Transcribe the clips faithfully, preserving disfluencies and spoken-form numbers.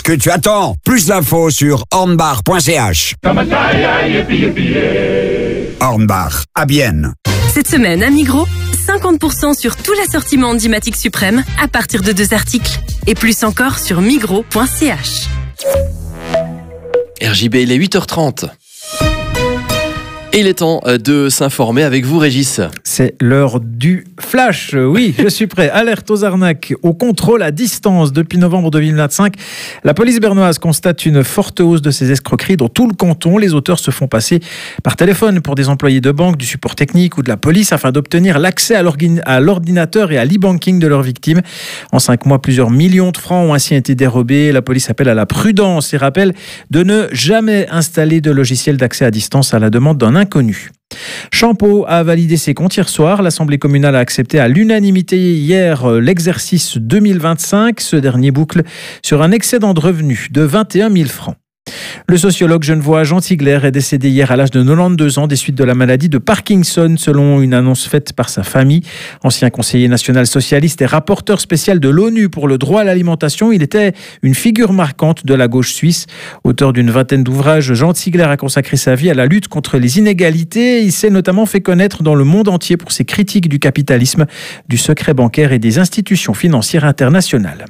que tu attends? Plus d'infos sur hornbach point c h. Hornbach, à Bienne. Cette semaine à Migros, cinquante pour cent sur tout l'assortiment Dimatic Suprême à partir de deux articles. Et plus encore sur migros point c h. R J B, il est huit heures trente. Et il est temps de s'informer avec vous, Régis. C'est l'heure du flash. Oui, je suis prêt. Alerte aux arnaques, au contrôle à distance. Depuis novembre deux mille vingt-cinq, la police bernoise constate une forte hausse de ces escroqueries dans tout le canton. Les auteurs se font passer par téléphone pour des employés de banque, du support technique ou de la police afin d'obtenir l'accès à l'ordinateur et à l'e-banking de leurs victimes. En cinq mois, plusieurs millions de francs ont ainsi été dérobés. La police appelle à la prudence et rappelle de ne jamais installer de logiciel d'accès à distance à la demande d'un inconnu. Champeau a validé ses comptes hier soir. L'Assemblée communale a accepté à l'unanimité hier l'exercice deux mille vingt-cinq. Ce dernier boucle sur un excédent de revenus de vingt et un mille francs. Le sociologue genevois Jean Tigler est décédé hier à l'âge de quatre-vingt-douze ans des suites de la maladie de Parkinson, selon une annonce faite par sa famille. Ancien conseiller national socialiste et rapporteur spécial de l'ONU pour le droit à l'alimentation, il était une figure marquante de la gauche suisse. Auteur d'une vingtaine d'ouvrages, Jean Tigler a consacré sa vie à la lutte contre les inégalités. Il s'est notamment fait connaître dans le monde entier pour ses critiques du capitalisme, du secret bancaire et des institutions financières internationales.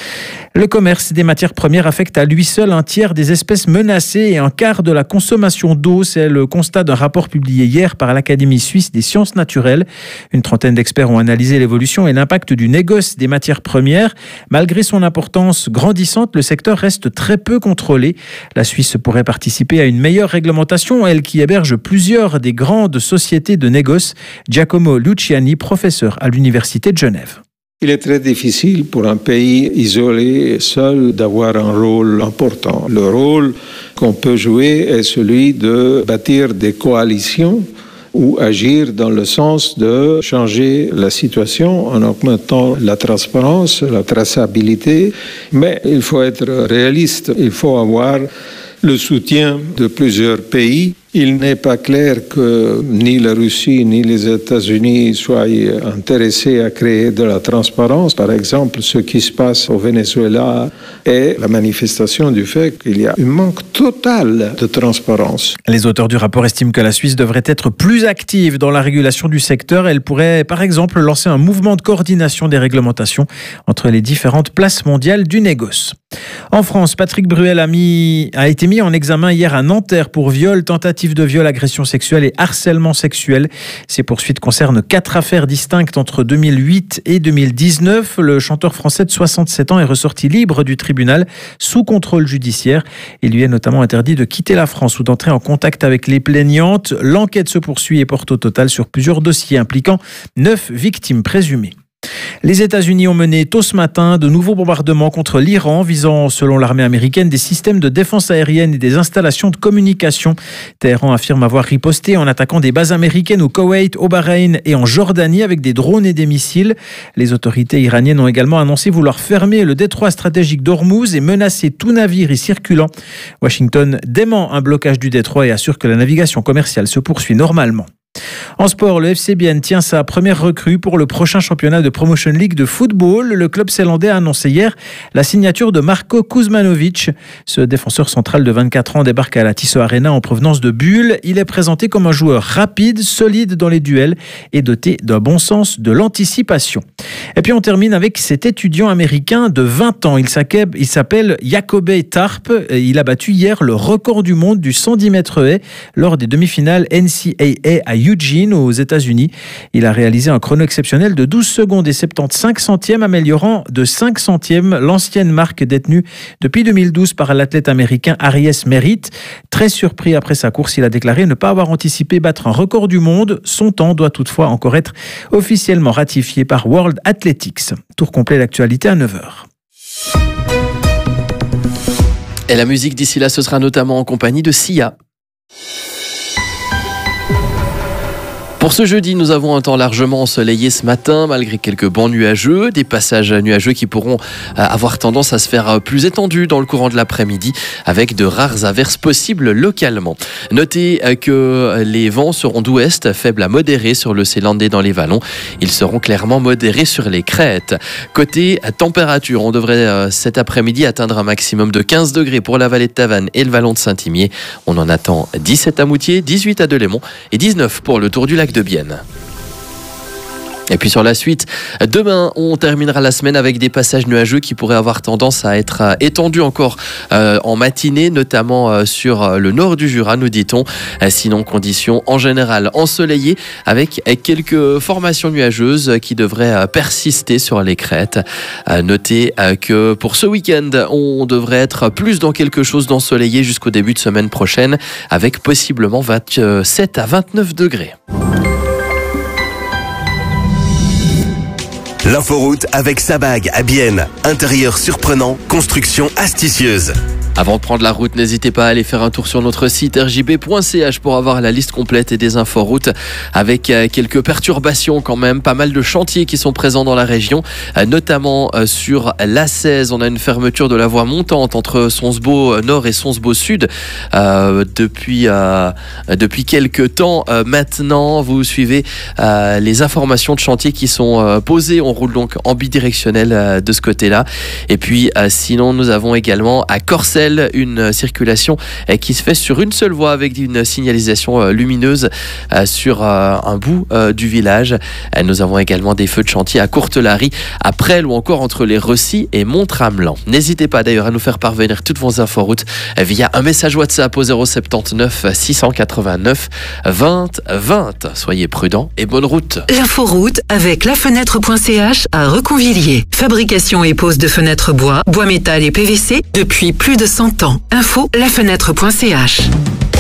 Le commerce des matières premières affecte à lui seul un tiers des espèces menacées et un quart de la consommation d'eau. C'est le constat d'un rapport publié hier par l'Académie suisse des sciences naturelles. Une trentaine d'experts ont analysé l'évolution et l'impact du négoce des matières premières. Malgré son importance grandissante, le secteur reste très peu contrôlé. La Suisse pourrait participer à une meilleure réglementation, elle qui héberge plusieurs des grandes sociétés de négoce. Giacomo Luciani, professeur à l'Université de Genève. Il est très difficile pour un pays isolé et seul d'avoir un rôle important. Le rôle qu'on peut jouer est celui de bâtir des coalitions ou agir dans le sens de changer la situation en augmentant la transparence, la traçabilité. Mais il faut être réaliste, il faut avoir le soutien de plusieurs pays. Il n'est pas clair que ni la Russie ni les États-Unis soient intéressés à créer de la transparence. Par exemple, ce qui se passe au Venezuela est la manifestation du fait qu'il y a un manque total de transparence. Les auteurs du rapport estiment que la Suisse devrait être plus active dans la régulation du secteur. Elle pourrait, par exemple, lancer un mouvement de coordination des réglementations entre les différentes places mondiales du négoce. En France, Patrick Bruel a, mis, a été mis en examen hier à Nanterre pour viol, tentative de viol, agression sexuelle et harcèlement sexuel. Ces poursuites concernent quatre affaires distinctes entre deux mille huit et deux mille dix-neuf. Le chanteur français de soixante-sept ans est ressorti libre du tribunal sous contrôle judiciaire. Il lui est notamment interdit de quitter la France ou d'entrer en contact avec les plaignantes. L'enquête se poursuit et porte au total sur plusieurs dossiers impliquant neuf victimes présumées. Les États-Unis ont mené tôt ce matin de nouveaux bombardements contre l'Iran, visant, selon l'armée américaine, des systèmes de défense aérienne et des installations de communication. Téhéran affirme avoir riposté en attaquant des bases américaines au Koweït, au Bahreïn et en Jordanie avec des drones et des missiles. Les autorités iraniennes ont également annoncé vouloir fermer le détroit stratégique d'Ormuz et menacer tout navire y circulant. Washington dément un blocage du détroit et assure que la navigation commerciale se poursuit normalement. En sport, le F C Bienne tient sa première recrue pour le prochain championnat de Promotion League de football. Le club zélandais a annoncé hier la signature de Marko Kuzmanovic. Ce défenseur central de vingt-quatre ans débarque à la Tissot Arena en provenance de Bulle. Il est présenté comme un joueur rapide, solide dans les duels et doté d'un bon sens de l'anticipation. Et puis on termine avec cet étudiant américain de vingt ans. Il s'appelle Jacobe Tarp. Il a battu hier le record du monde du cent dix mètres haies lors des demi-finales N C A A à Eugene aux États-Unis. Il a réalisé un chrono exceptionnel de douze secondes et soixante-quinze centièmes, améliorant de cinq centièmes l'ancienne marque détenue depuis deux mille douze par l'athlète américain Aries Merritt. Très surpris après sa course, il a déclaré ne pas avoir anticipé battre un record du monde. Son temps doit toutefois encore être officiellement ratifié par World Athletics. Tour complet d'actualité à neuf heures. Et la musique d'ici là, ce sera notamment en compagnie de Sia. Pour ce jeudi, nous avons un temps largement ensoleillé ce matin, malgré quelques bancs nuageux, des passages nuageux qui pourront avoir tendance à se faire plus étendus dans le courant de l'après-midi, avec de rares averses possibles localement. Notez que les vents seront d'ouest, faibles à modérés sur le Sélandais dans les vallons. Ils seront clairement modérés sur les crêtes. Côté température, on devrait cet après-midi atteindre un maximum de quinze degrés pour la vallée de Tavannes et le vallon de Saint-Imier. On en attend dix-sept à Moutier, dix-huit à Delémont et dix-neuf pour le tour du lac de Bienne. Et puis sur la suite, demain, on terminera la semaine avec des passages nuageux qui pourraient avoir tendance à être étendus encore euh, en matinée, notamment euh, sur le nord du Jura, nous dit-on. Euh, sinon, conditions en général ensoleillées avec quelques formations nuageuses qui devraient euh, persister sur les crêtes. Euh, notez euh, que pour ce week-end, on devrait être plus dans quelque chose d'ensoleillé jusqu'au début de semaine prochaine, avec possiblement vingt-sept à vingt-neuf degrés. L'inforoute avec Sabag à Bienne. Intérieur surprenant, construction astucieuse. Avant de prendre la route, n'hésitez pas à aller faire un tour sur notre site r j b point c h pour avoir la liste complète et des inforoutes avec quelques perturbations quand même. Pas mal de chantiers qui sont présents dans la région, notamment sur l'A seize. On a une fermeture de la voie montante entre Sonsbeau Nord et Sonsbeau Sud euh, depuis, euh, depuis quelques temps. Euh, maintenant, vous suivez euh, les informations de chantier qui sont euh, posées. On roule donc en bidirectionnel euh, de ce côté-là. Et puis, euh, sinon, nous avons également à Corcelles une circulation qui se fait sur une seule voie avec une signalisation lumineuse sur un bout du village. Nous avons également des feux de chantier à Courtelary, à Presles ou encore entre les Recy et Mont-Tramelan. N'hésitez pas d'ailleurs à nous faire parvenir toutes vos inforoutes via un message WhatsApp au zéro soixante-dix-neuf six cent quatre-vingt-neuf vingt vingt. Soyez prudents et bonne route. L'inforoute avec lafenêtre point c h à Reconvilliers. Fabrication et pose de fenêtres bois, bois métal et P V C depuis plus de cent ans. Info lafenêtre point c h.